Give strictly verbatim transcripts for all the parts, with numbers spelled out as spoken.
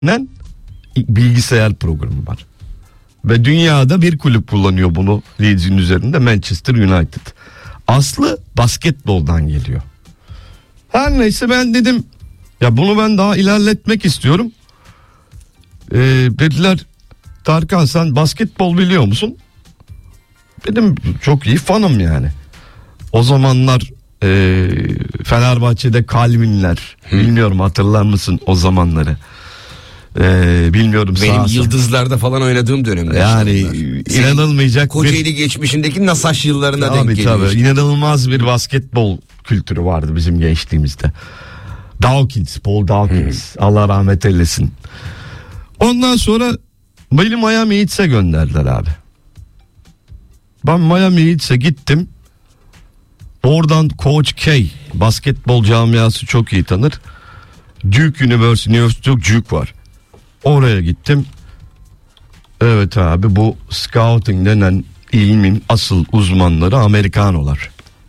bilgisayar programı var. Ve dünyada bir kulüp kullanıyor bunu Leeds'in üzerinde, Manchester United. Aslı basketboldan geliyor. Her neyse ben dedim ya bunu ben daha ilerletmek istiyorum. Ee, dediler Tarkan sen basketbol biliyor musun? Dedim çok iyi fanım yani. O zamanlar e, Fenerbahçe'de Calvin'ler, Hı. bilmiyorum hatırlar mısın o zamanları? Ee, bilmiyorum. Benim Yıldızlar'da falan oynadığım dönemde. Yani işte inanılmayacak. Kocaeli bir... geçmişindeki Nasaş yıllarına tabii, denk geliyor. Tabii işte. İnanılmaz bir basketbol kültürü vardı bizim gençliğimizde. Dawkins, Paul Dawkins. Hmm. Allah rahmet eylesin. Ondan sonra beni Miami Heat'e gönderdiler abi. Ben Miami Heat'e gittim. Oradan Coach K, basketbol camiası çok iyi tanır. Duke University, Duke var. Oraya gittim. Evet abi, bu scouting denen ilmin asıl uzmanları Amerikanolar.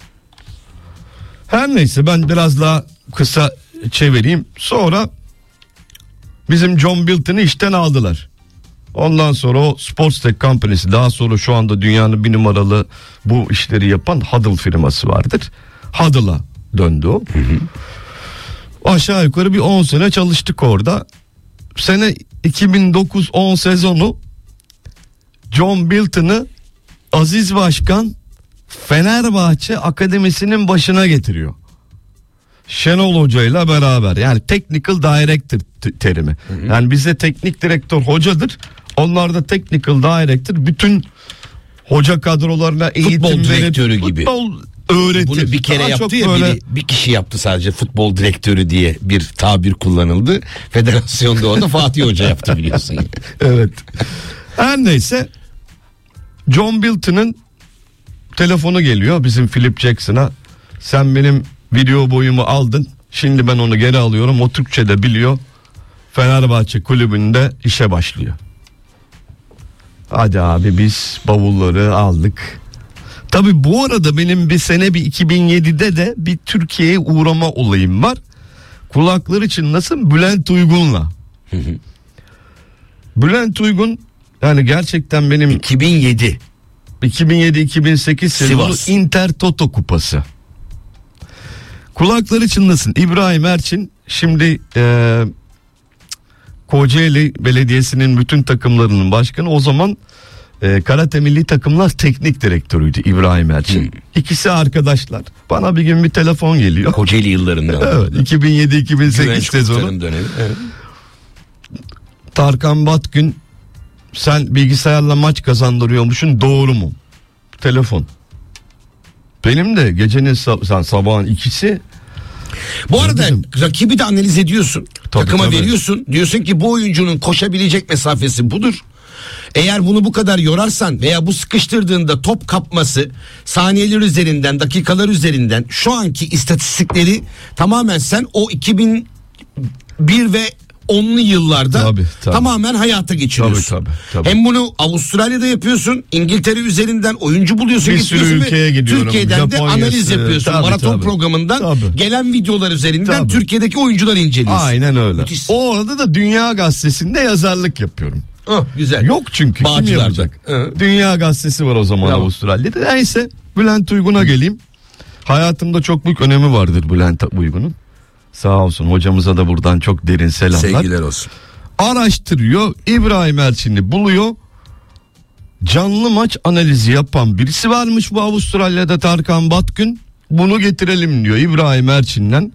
Her neyse ben biraz daha kısa çevireyim. Sonra bizim John Bilton'ı işten aldılar. Ondan sonra o Sports Tech Company'si, daha sonra şu anda dünyanın bir numaralı bu işleri yapan Huddle firması vardır. Huddle'a döndü o. Hı hı. Aşağı yukarı bir on sene çalıştık orada. Sene iki bin dokuz on sezonu John Bilton'ı Aziz Başkan Fenerbahçe Akademisi'nin başına getiriyor. Şenol Hoca ile beraber, yani technical director t- terimi. Hı hı. Yani bize teknik direktör hocadır. Onlar da technical director. Bütün hoca kadrolarına eğitim futbol direktörü verip, gibi. Futbol öğretir. Bunu bir kere Daha yaptı ya böyle... biri, bir kişi yaptı sadece, futbol direktörü diye bir tabir kullanıldı. Federasyonda o da Fatih Hoca yaptı biliyorsun. Evet. Her neyse John Bilton'ın telefonu geliyor bizim Philip Jackson'a. Sen benim video boyumu aldın. Şimdi ben onu geri alıyorum. O Türkçe de biliyor. Fenerbahçe kulübünde işe başlıyor. Hadi abi biz bavulları aldık. Tabii bu arada benim bir sene bir iki bin yedide de bir Türkiye'ye uğrama olayım var. Kulakları çınlasın, Bülent Uygun'la. Hı hı. Bülent Uygun yani gerçekten benim iki bin yedi iki bin yedi iki bin sekiz sezonu Inter Toto Kupası. Kulakları çınlasın. İbrahim Erçin şimdi e, Kocaeli Belediyesi'nin bütün takımlarının başkanı, o zaman e, Karate Milli Takımlar teknik direktörüydü İbrahim Erçin. Hmm. İkisi arkadaşlar. Bana bir gün bir telefon geliyor. Kocaeli yıllarında. Evet, iki bin yedi iki bin sekiz sezonu. Dönemi. Evet. Tarkan Batgün, sen bilgisayarla maç kazandırıyormuşsun, doğru mu? Telefon. Benim de gecenin sab- sabahın ikisi. Bu arada rakibi de analiz ediyorsun. Tabii, takıma tabii. veriyorsun. Diyorsun ki bu oyuncunun koşabilecek mesafesi budur. Eğer bunu bu kadar yorarsan veya bu sıkıştırdığında top kapması saniyeler üzerinden, dakikalar üzerinden, şu anki istatistikleri tamamen sen o iki bin bir ve onlu yıllarda tabii, tabii. tamamen hayata geçiriyorsun. Tabii, tabii, tabii. Hem bunu Avustralya'da yapıyorsun, İngiltere üzerinden oyuncu buluyorsun, bir sürü ülkeye gidiyorum. Türkiye'den de analiz yapıyorsun. Tabii, maraton tabii. programından tabii. gelen videolar üzerinden tabii. Türkiye'deki oyuncuları inceliyorsun. Aynen öyle. Müthiş. O arada da Dünya Gazetesi'nde yazarlık yapıyorum. Oh, güzel. Yok çünkü kim yapacak? Evet. Dünya Gazetesi var o zaman tamam. Avustralya'da. Neyse Bülent Uygun'a geleyim. Hayatımda çok büyük önemi vardır Bülent Uygun'un. Sağ olsun, hocamıza da buradan çok derin selamlar. Sevgiler olsun. Araştırıyor, İbrahim Erçin'i buluyor. Canlı maç analizi yapan birisi varmış bu Avustralya'da, Tarkan Batgün. Bunu getirelim diyor İbrahim Erçin'den.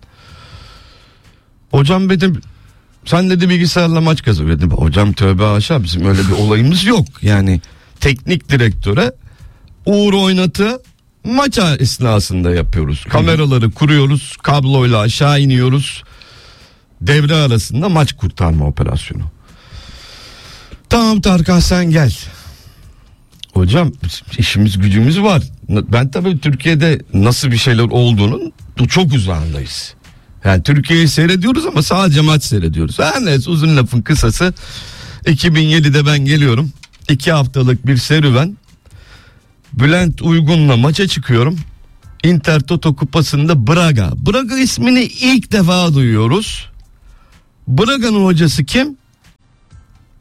Hocam dedim, sen dedi bilgisayarla maç kazanıyor. Dedim hocam tövbe haşa, bizim öyle bir olayımız yok. Yani teknik direktöre Uğur Oynat'ı maç esnasında yapıyoruz. Kameraları kuruyoruz, kabloyla aşağı iniyoruz. Devre arasında maç kurtarma operasyonu. Tamam Tarkan sen gel. Hocam işimiz gücümüz var. Ben tabii Türkiye'de nasıl bir şeyler olduğunun çok uzağındayız. Yani Türkiye'yi seyrediyoruz ama sadece maç seyrediyoruz. Her neyse, uzun lafın kısası, iki bin yedide ben geliyorum. iki haftalık bir serüven. Bülent Uygun'la maça çıkıyorum. Inter Toto Kupası'nda Braga. Braga ismini ilk defa duyuyoruz. Braga'nın hocası kim?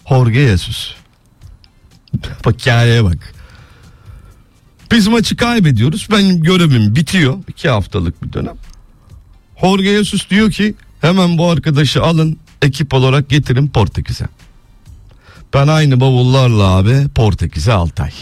Jorge Jesus. Bak hikayeye bak. Biz maçı kaybediyoruz. Benim görevim bitiyor. iki haftalık bir dönem. Jorge Jesus diyor ki hemen bu arkadaşı alın, ekip olarak getirin Portekiz'e. Ben aynı bavullarla abi Portekiz'e altı ay.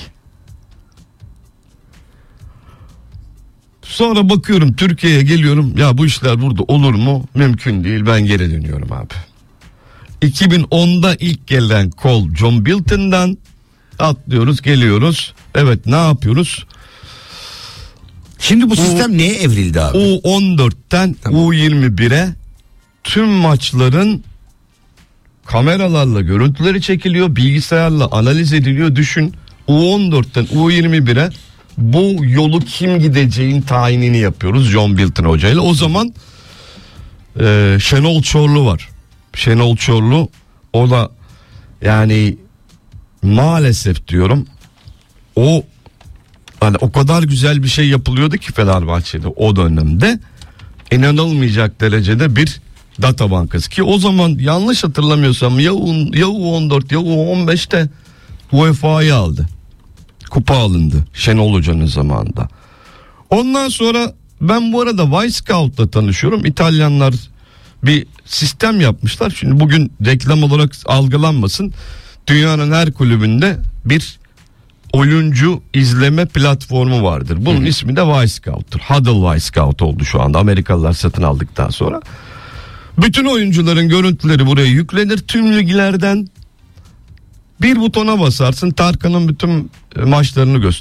Sonra bakıyorum Türkiye'ye geliyorum. Ya bu işler burada olur mu? Mümkün değil. Ben geri dönüyorum abi. iki bin onda ilk gelen kol John Bilton'dan atlıyoruz, geliyoruz. Evet, ne yapıyoruz? Şimdi bu sistem neye evrildi abi? U on dörtten tamam. U yirmi bire tüm maçların kameralarla görüntüleri çekiliyor, bilgisayarla analiz ediliyor. Düşün, U on dörtten U yirmi bire bu yolu kim gideceğin tayinini yapıyoruz John Bilton hocayla. O zaman e, Şenol Çorlu var. Şenol Çorlu, o da yani maalesef diyorum, o hani o kadar güzel bir şey yapılıyordu ki Fenerbahçe'de o dönemde, inanılmayacak derecede bir data bankası ki o zaman yanlış hatırlamıyorsam ya, ya U on dört ya U on beşte U E F A'yı aldı. Kupa alındı Şenol Hoca'nın zamanında. Ondan sonra ben bu arada Wisecout'la tanışıyorum. İtalyanlar bir sistem yapmışlar. Şimdi bugün reklam olarak algılanmasın. Dünyanın her kulübünde bir oyuncu izleme platformu vardır. Bunun Hı-hı. ismi de Wisecout'tur. Huddle Wisecout oldu şu anda. Amerikalılar satın aldıktan sonra. Bütün oyuncuların görüntüleri buraya yüklenir. Tüm liglerden bir butona basarsın, Tarkan'ın bütün maçlarını göster.